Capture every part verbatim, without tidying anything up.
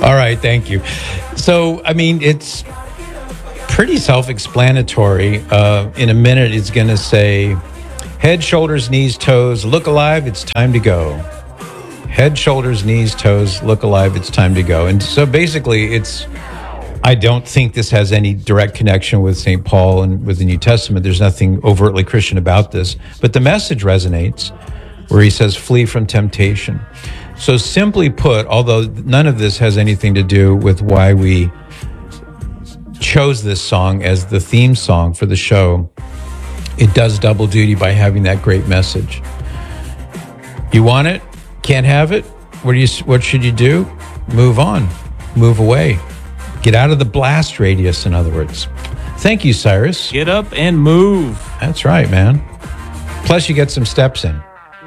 All right, thank you. So, I mean, it's pretty self-explanatory. Uh, in a minute, it's going to say, head, shoulders, knees, toes, look alive, it's time to go. Head, shoulders, knees, toes, look alive, it's time to go. And so basically, it's, I don't think this has any direct connection with Saint Paul and with the New Testament. There's nothing overtly Christian about this. But the message resonates, where he says, flee from temptation. So simply put, although none of this has anything to do with why we chose this song as the theme song for the show, it does double duty by having that great message. You want it? Can't have it? What do you? What should you do? Move on. Move away. Get out of the blast radius, in other words. Thank you, Cyrus. Get up and move. That's right, man. Plus, you get some steps in.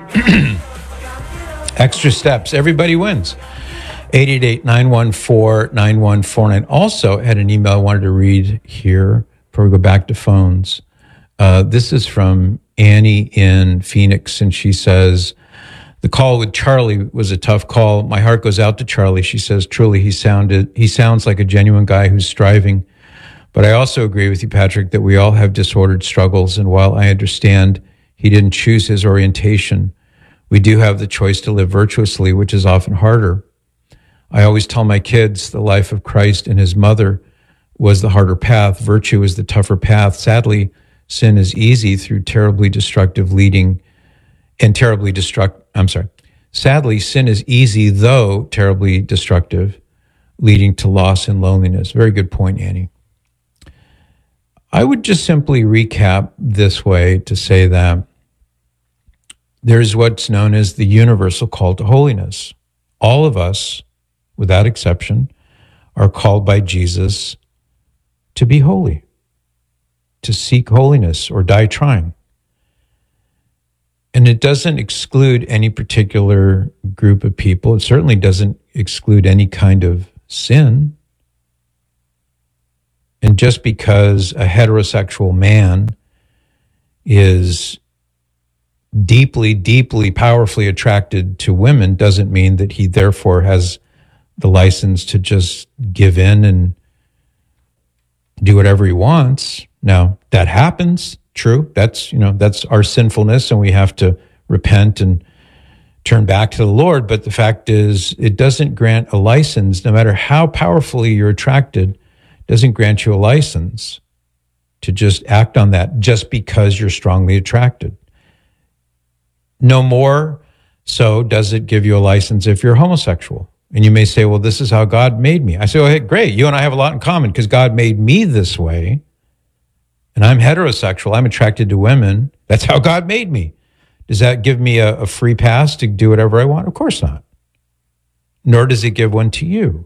Extra steps. Everybody wins. eight eight eight, nine one four, nine one four nine. Also, had an email I wanted to read here before we go back to phones. Uh, this is from Annie in Phoenix, and she says, the call with Charlie was a tough call. My heart goes out to Charlie. She says, truly, he sounded, he sounds like a genuine guy who's striving. But I also agree with you, Patrick, that we all have disordered struggles. And while I understand he didn't choose his orientation, we do have the choice to live virtuously, which is often harder. I always tell my kids the life of Christ and his mother was the harder path. Virtue is the tougher path. Sadly, sin is easy through terribly destructive leading and terribly destruct. I'm sorry. Sadly, sin is easy, though terribly destructive, leading to loss and loneliness. Very good point, Annie. I would just simply recap this way to say that there's what's known as the universal call to holiness. All of us, without exception, are called by Jesus to be holy, to seek holiness or die trying. And it doesn't exclude any particular group of people. It certainly doesn't exclude any kind of sin. And just because a heterosexual man is deeply, deeply, powerfully attracted to women doesn't mean that he therefore has the license to just give in and do whatever he wants. Now, that happens, true. That's, you know, that's our sinfulness, and we have to repent and turn back to the Lord. But the fact is, it doesn't grant a license, no matter how powerfully you're attracted, doesn't grant you a license to just act on that just because you're strongly attracted. No more so does it give you a license if you're homosexual. And you may say, well, this is how God made me. I say, oh, hey, great. You and I have a lot in common because God made me this way. And I'm heterosexual. I'm attracted to women. That's how God made me. Does that give me a, a free pass to do whatever I want? Of course not. Nor does it give one to you.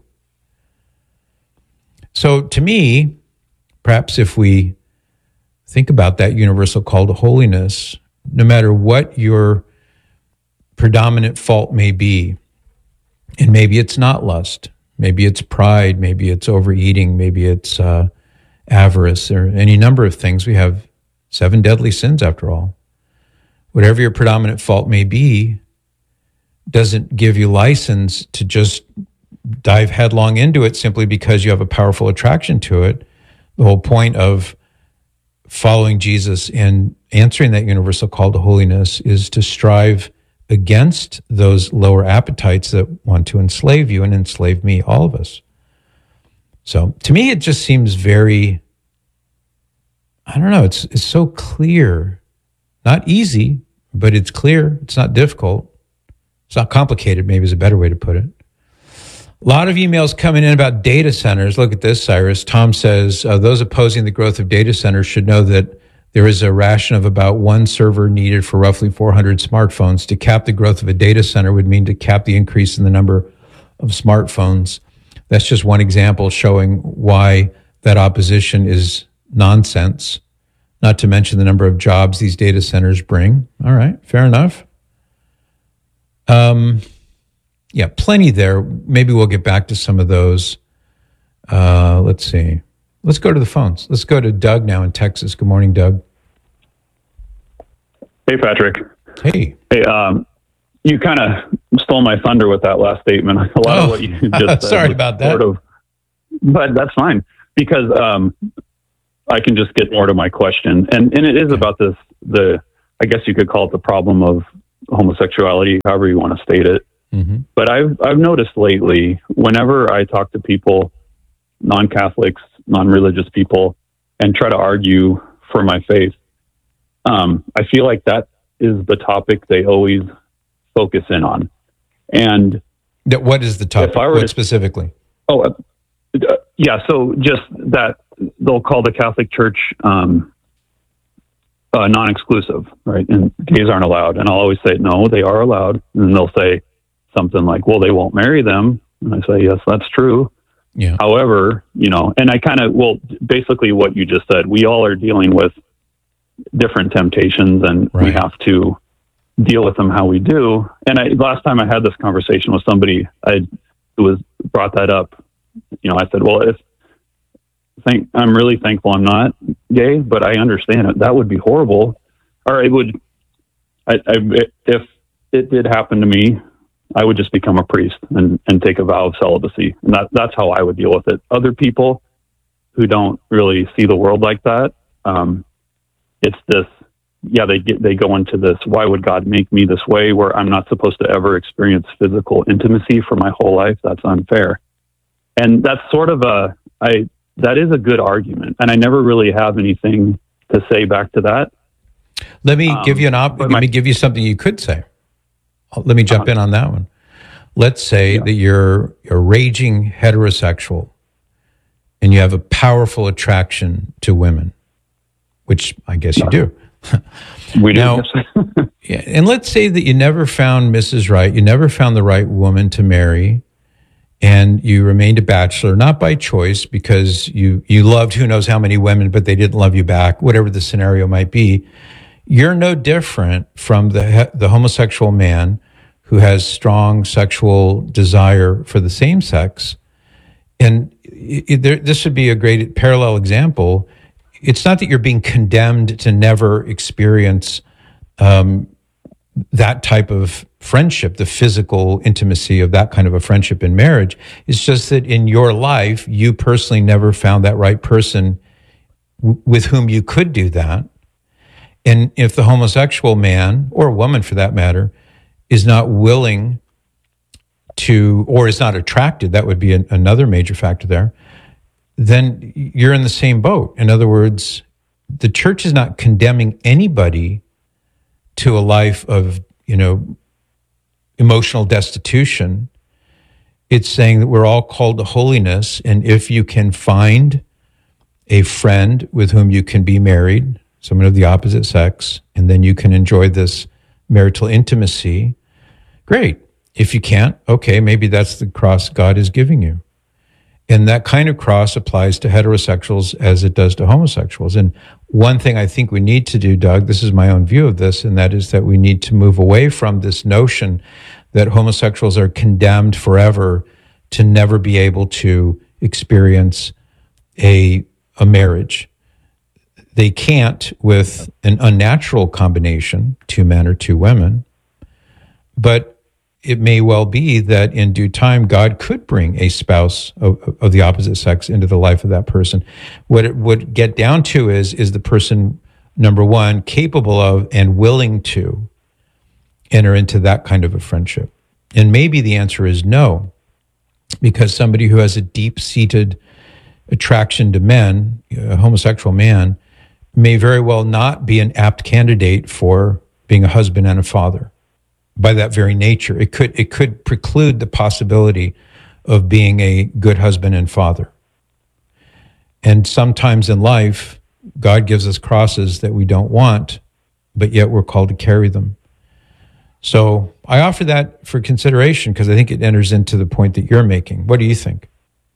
So to me, perhaps if we think about that universal call to holiness, no matter what your predominant fault may be, and maybe it's not lust, maybe it's pride, maybe it's overeating, maybe it's uh, avarice, or any number of things. We have seven deadly sins after all. Whatever your predominant fault may be, doesn't give you license to just dive headlong into it simply because you have a powerful attraction to it. The whole point of following Jesus and answering that universal call to holiness is to strive against those lower appetites that want to enslave you and enslave me, all of us. So to me, it just seems very, I don't know, it's it's so clear. Not easy, but it's clear. It's not difficult. It's not complicated, maybe is a better way to put it. A lot of emails coming in about data centers. Look at this, Cyrus. Tom says, uh, those opposing the growth of data centers should know that there is a ration of about one server needed for roughly four hundred smartphones. To cap the growth of a data center would mean to cap the increase in the number of smartphones. That's just one example showing why that opposition is nonsense, not to mention the number of jobs these data centers bring. All right, fair enough. Um, yeah, plenty there. Maybe we'll get back to some of those. Uh, let's see. Let's go to the phones. Let's go to Doug now in Texas. Good morning, Doug. Hey, Patrick. Hey. Hey, um, you kind of stole my thunder with that last statement. A lot oh, of what you just said. Sorry about that. Sort of, but that's fine, because um, I can just get more to my question. And, and it is about this, the, I guess you could call it the problem of homosexuality, however you want to state it. Mm-hmm. But I've, I've noticed lately, whenever I talk to people, non-Catholics, non-religious people, and try to argue for my faith, um, I feel like that is the topic they always focus in on. And what is the topic? What to, specifically? Oh, uh, uh, yeah. So just that they'll call the Catholic Church um, uh, non-exclusive, right? And gays aren't allowed. And I'll always say, no, they are allowed. And they'll say something like, well, they won't marry them. And I say, yes, that's true. Yeah. However, you know, and I kind of, well, basically what you just said, we all are dealing with different temptations, and right. we have to deal with them how we do. And I, last time I had this conversation with somebody, I who was brought that up. You know, I said, well, if thank, I'm really thankful I'm not gay, but I understand it. That would be horrible. Or it would, I, I, if it did happen to me, I would just become a priest and, and take a vow of celibacy. And that, that's how I would deal with it. Other people who don't really see the world like that, um, it's this, yeah, they get, they go into this, why would God make me this way where I'm not supposed to ever experience physical intimacy for my whole life? That's unfair. And that's sort of a, I, that is a good argument. And I never really have anything to say back to that. Let me um, give you an op- let my, me give you something you could say. Let me jump uh, in on that one. Let's say yeah. that you're a raging heterosexual and you have a powerful attraction to women, which I guess you do. We do. Now, yeah, and let's say that you never found Missus Right, you never found the right woman to marry, and you remained a bachelor, not by choice, because you, you loved who knows how many women, but they didn't love you back, whatever the scenario might be. You're no different from the the homosexual man who has strong sexual desire for the same sex. And it, it, there, this would be a great parallel example. It's not that you're being condemned to never experience um, that type of friendship, the physical intimacy of that kind of a friendship in marriage. It's just that in your life, you personally never found that right person w- with whom you could do that. And if the homosexual man, or woman for that matter, is not willing to, or is not attracted, that would be an, another major factor there, then you're in the same boat. In other words, the church is not condemning anybody to a life of, you know, emotional destitution. It's saying that we're all called to holiness, and if you can find a friend with whom you can be married, someone of the opposite sex, and then you can enjoy this marital intimacy, great. If you can't, okay, maybe that's the cross God is giving you. And that kind of cross applies to heterosexuals as it does to homosexuals. And one thing I think we need to do, Doug, this is my own view of this, and that is that we need to move away from this notion that homosexuals are condemned forever to never be able to experience a, a marriage. They can't with an unnatural combination, two men or two women, but it may well be that in due time, God could bring a spouse of, of the opposite sex into the life of that person. What it would get down to is, is the person, number one, capable of and willing to enter into that kind of a friendship? And maybe the answer is no, because somebody who has a deep-seated attraction to men, a homosexual man, may very well not be an apt candidate for being a husband and a father. By that very nature, it could it could preclude the possibility of being a good husband and father. And sometimes in life, God gives us crosses that we don't want, but yet we're called to carry them. So I offer that for consideration because I think it enters into the point that you're making. What do you think?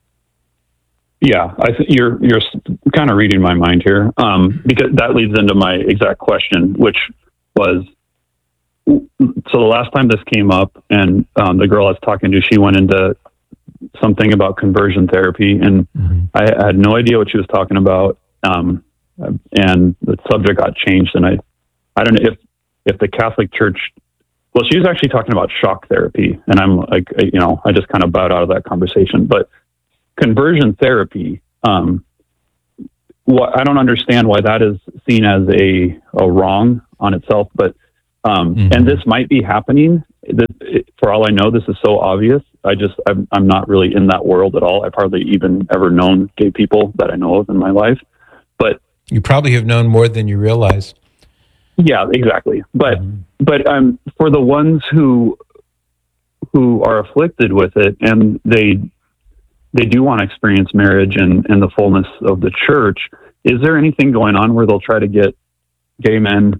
Yeah, I think you're you're kind of reading my mind here, um, because that leads into my exact question, which was, so the last time this came up, and um, the girl I was talking to, she went into something about conversion therapy, and mm-hmm. I had no idea what she was talking about, um, and the subject got changed, and I, I don't know if if the Catholic Church well, she was actually talking about shock therapy, and I'm like, you know, I just kind of bowed out of that conversation. But conversion therapy, um, what I don't understand why that is seen as a, a wrong on itself, but um, mm-hmm. and this might be happening. This, it, for all I know, this is so obvious. I just I'm, I'm not really in that world at all. I've hardly even ever known gay people that I know of in my life. But you probably have known more than you realize. Yeah, exactly. But mm-hmm. but um, for the ones who who are afflicted with it, and they they do want to experience marriage and, and the fullness of the church, is there anything going on where they'll try to get gay men